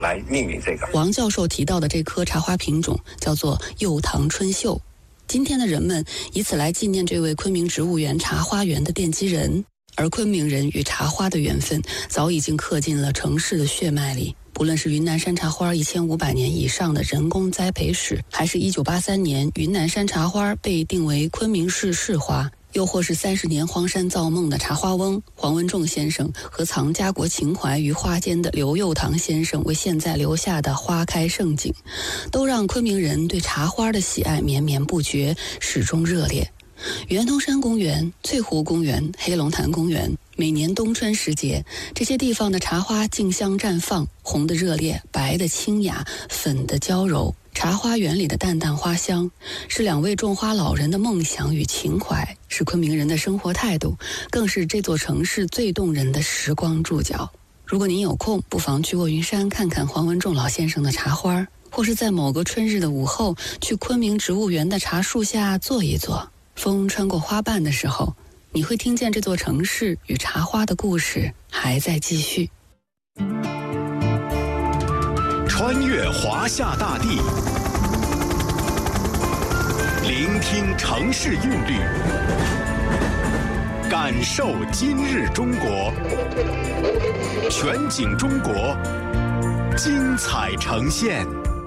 来命名这个。 王教授提到的这棵茶花品种叫做柚堂春秀，今天的人们以此来纪念这位昆明植物园茶花园的奠基人。而昆明人与茶花的缘分早已经刻进了城市的血脉里，不论是云南山茶花1500年以上的人工栽培史，还是1983年云南山茶花被定为昆明市市花，又或是30年荒山造梦的茶花翁黄文仲先生和藏家国情怀于花间的刘佑堂先生为现在留下的花开盛景，都让昆明人对茶花的喜爱绵绵不绝，始终热烈。圆通山公园、翠湖公园、黑龙潭公园，每年冬春时节，这些地方的茶花竞相绽放，红的热烈，白的清雅，粉的娇柔。茶花园里的淡淡花香，是2位种花老人的梦想与情怀，是昆明人的生活态度，更是这座城市最动人的时光注脚。如果您有空，不妨去卧云山看看黄文仲老先生的茶花，或是在某个春日的午后，去昆明植物园的茶树下坐一坐。风穿过花瓣的时候，你会听见这座城市与茶花的故事还在继续。 穿越华夏大地，聆听城市韵律，感受今日中国，全景中国，精彩呈现。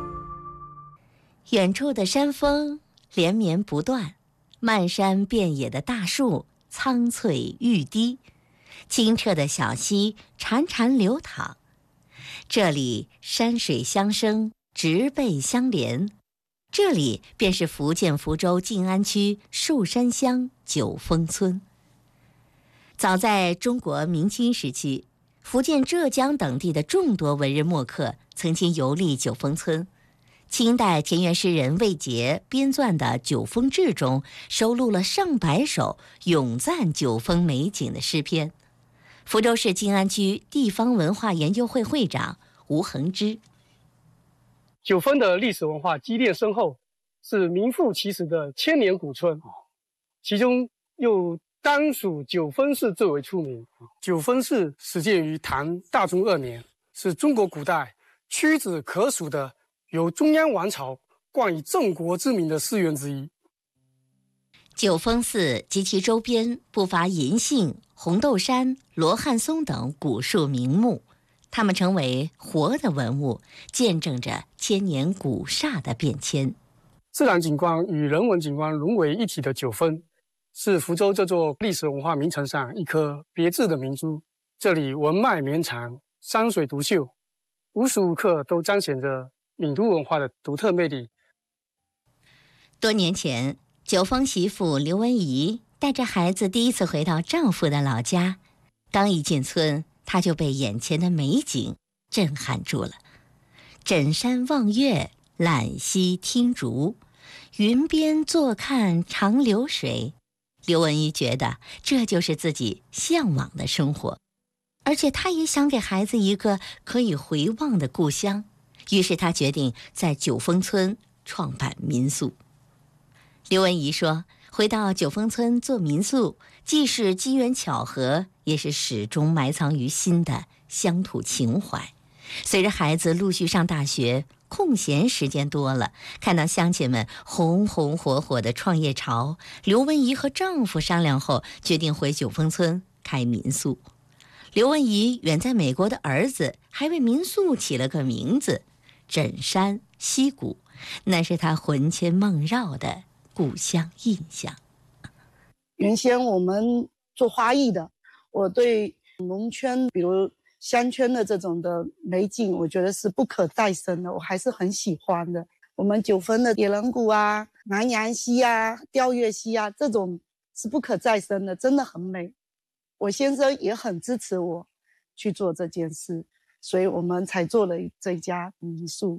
远处的山峰连绵不断，漫山遍野的大树苍翠欲滴，清澈的小溪潺潺流淌。这里山水相生，植被相连，这里便是福建福州晋安区寿山乡九峰村。早在中国明清时期，福建、浙江等地的众多文人墨客曾经游历九峰村。清代田园诗人魏杰编撰的《九峰志》中收录了上百首咏赞九峰美景的诗篇。福州市晋安区地方文化研究会会长吴恒之： 九峰的历史文化积淀深厚，是名副其实的千年古村，其中又当属九峰寺最为出名。九峰寺始建于唐大中2年，是中国古代屈指可数的由中央王朝冠以镇国之名的寺院之一。 九峰寺及其周边不乏银杏、红豆杉、罗汉松等古树名木，它们成为活的文物，见证着千年古刹的变迁。 自然景观与人文景观融为一体的九峰，是福州这座历史文化名城上一颗别致的明珠。这里文脉绵长，山水独秀，无时无刻都彰显着闽都文化的独特魅力。 多年前，九峰媳妇刘文怡带着孩子第一次回到丈夫的老家，刚一进村，她就被眼前的美景震撼住了。枕山望月，揽溪听竹，云边坐看长流水。刘文怡觉得这就是自己向往的生活，而且她也想给孩子一个可以回望的故乡，于是她决定在九峰村创办民宿。刘文怡说，回到九峰村做民宿，既是机缘巧合，也是始终埋藏于心的乡土情怀。随着孩子陆续上大学，空闲时间多了，看到乡亲们红红火火的创业潮，刘文怡和丈夫商量后，决定回九峰村开民宿。刘文怡远在美国的儿子还为民宿起了个名字——枕山溪谷，那是他魂牵梦绕的故乡印象。 原先我们做花艺的，我对农村比如乡村的这种的美景，我觉得是不可再生的，我还是很喜欢的。我们九峰的野人谷啊、南洋溪啊、钓月溪啊，这种是不可再生的，真的很美。我先生也很支持我去做这件事，所以我们才做了这家民宿。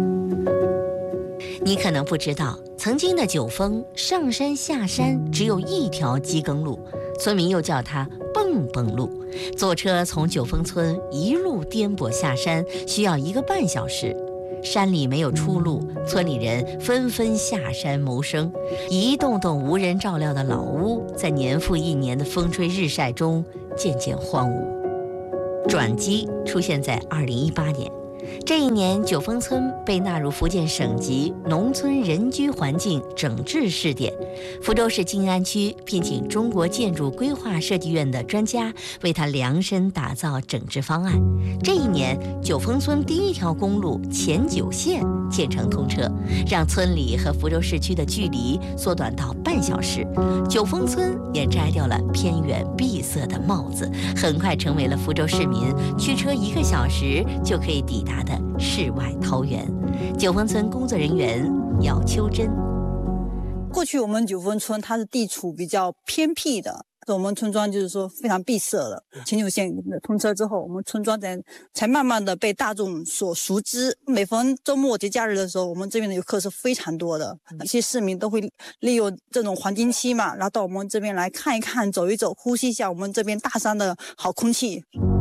你可能不知道，曾经的九峰上山下山只有一条机耕路，村民又叫它蹦蹦路。坐车从九峰村一路颠簸下山，需要1个半小时。山里没有出路，村里人纷纷下山谋生。一栋栋无人照料的老屋，在年复一年的风吹日晒中渐渐荒芜。转机出现在2018年， 这一年，九峰村被纳入福建省级农村人居环境整治试点。福州市静安区聘请中国建筑规划设计院的专家为他量身打造整治方案。这一年，九峰村第一条公路前9线建成通车，让村里和福州市区的距离缩短到半小时。九峰村也摘掉了偏远闭塞的帽子，很快成为了福州市民驱车1个小时就可以抵达的世外桃源。九峰村工作人员姚秋珍： 过去我们九峰村它是地处比较偏僻的，我们村庄就是说非常闭塞的。前9线通车之后，我们村庄才慢慢的被大众所熟知。每逢周末节假日的时候，我们这边的游客是非常多的，一些市民都会利用这种黄金期嘛，然后到我们这边来看一看、走一走，呼吸一下我们这边大山的好空气。